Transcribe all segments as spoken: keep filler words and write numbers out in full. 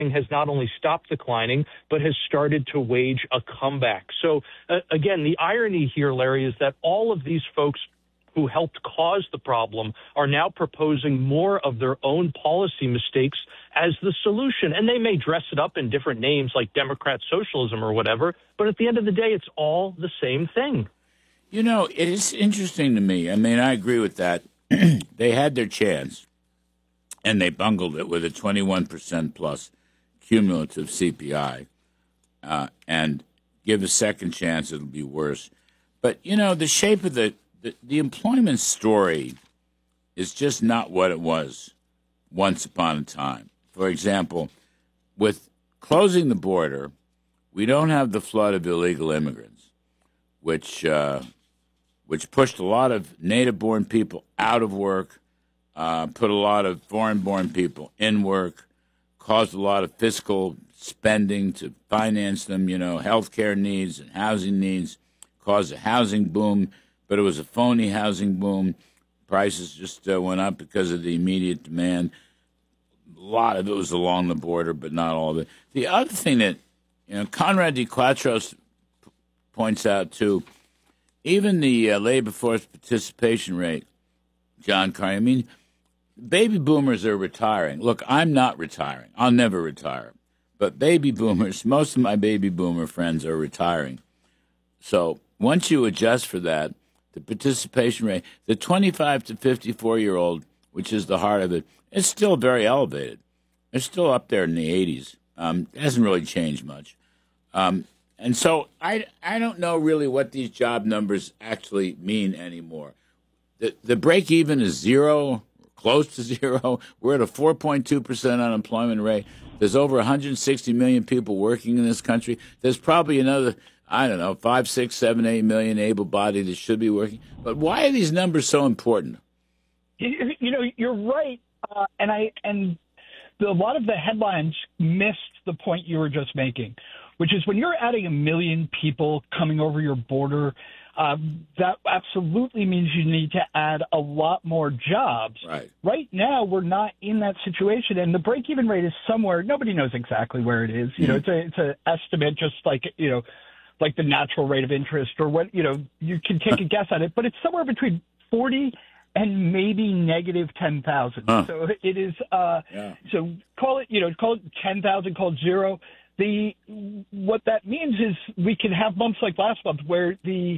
has not only stopped declining, but has started to wage a comeback. So, uh, again, the irony here, Larry, is that all of these folks who helped cause the problem are now proposing more of their own policy mistakes as the solution. And they may dress it up in different names like Democrat socialism or whatever, but at the end of the day, it's all the same thing. You know, it is interesting to me. I mean, I agree with that. They had their chance, and they bungled it with a twenty-one percent plus cumulative C P I. Uh, and give a second chance, it'll be worse. But, you know, the shape of the The, the employment story is just not what it was once upon a time. For example, with closing the border, we don't have the flood of illegal immigrants, which uh, which pushed a lot of native-born people out of work, uh, put a lot of foreign-born people in work, caused a lot of fiscal spending to finance them, you know, health care needs and housing needs, caused a housing boom. But it was a phony housing boom. Prices just uh, went up because of the immediate demand. A lot of it was along the border, but not all of it. The other thing that, you know, Conrad de Quatros p- points out, too, even the uh, labor force participation rate, John Carney, I mean, baby boomers are retiring. Look, I'm not retiring. I'll never retire. But baby boomers, most of my baby boomer friends are retiring. So once you adjust for that, the participation rate, the twenty-five to fifty-four-year-old, which is the heart of it, is still very elevated. It's still up there in the eighties. Um, it hasn't really changed much. Um, and so I, I don't know really what these job numbers actually mean anymore. The, the break-even is zero, close to zero. We're at a four point two percent unemployment rate. There's over one hundred sixty million people working in this country. There's probably another, I don't know, five, six, seven, eight million able-bodied that should be working. But why are these numbers so important? You, you know, you're right, uh, and I and the, a lot of the headlines missed the point you were just making, which is when you're adding a million people coming over your border, uh, that absolutely means you need to add a lot more jobs. Right. Right now, we're not in that situation, and the break-even rate is somewhere. Nobody knows exactly where it is. You know, it's a it's an estimate, just like you know. like the natural rate of interest or what, you know, you can take a guess at it, but it's somewhere between forty and maybe negative ten thousand. Huh. So it is, uh, yeah. so call it, you know, call it ten thousand, call it zero. The, what that means is we can have months like last month where the,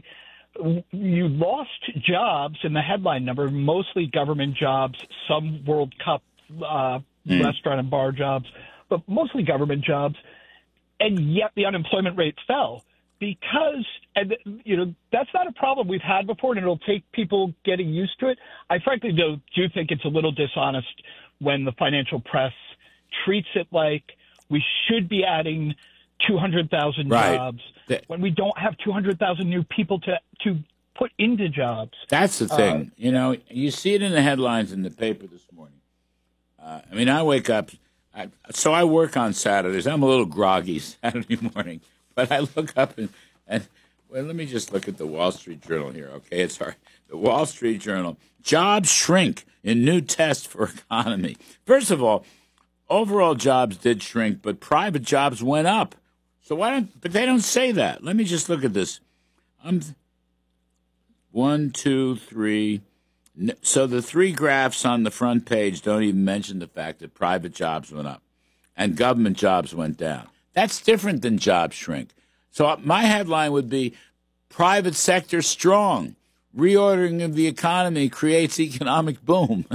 you lost jobs in the headline number, mostly government jobs, some World Cup, uh, mm. restaurant and bar jobs, but mostly government jobs. And yet the unemployment rate fell. Because, and you know, that's not a problem we've had before, and it'll take people getting used to it. I frankly do, do think it's a little dishonest when the financial press treats it like we should be adding two hundred thousand right. jobs the, when we don't have two hundred thousand new people to, to put into jobs. That's the thing. Uh, you know, you see it in the headlines in the paper this morning. Uh, I mean, I wake up, I, so I work on Saturdays. I'm a little groggy Saturday morning. But I look up and, and well, let me just look at the Wall Street Journal here, okay? It's hard. The Wall Street Journal. Jobs shrink in new test for economy. First of all, overall jobs did shrink, but private jobs went up. So why don't, but they don't say that. Let me just look at this. Um, one, two, three. So the three graphs on the front page don't even mention the fact that private jobs went up and government jobs went down. That's different than job shrink. So my headline would be, private sector strong. Reordering of the economy creates economic boom.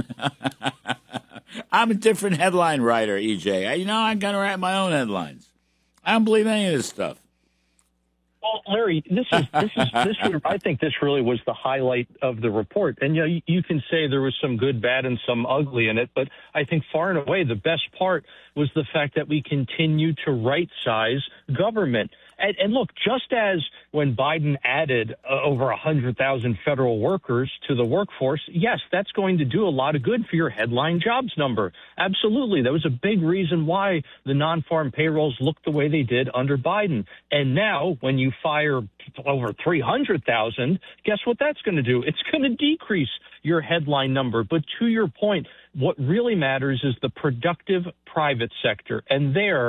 I'm a different headline writer, E J. I, you know, I'm going to write my own headlines. I don't believe any of this stuff. Well, Larry, this is this is this. I think this really was the highlight of the report. And you know, you, you can say there was some good, bad, and some ugly in it, but I think far and away the best part was the fact that we continue to right-size government. And, and look, just as when Biden added uh, over one hundred thousand federal workers to the workforce, yes, that's going to do a lot of good for your headline jobs number. Absolutely. That was a big reason why the non-farm payrolls looked the way they did under Biden. And now when you you fire over three hundred thousand, guess what that's going to do? It's going to decrease your headline number. But to your point, what really matters is the productive private sector. And there,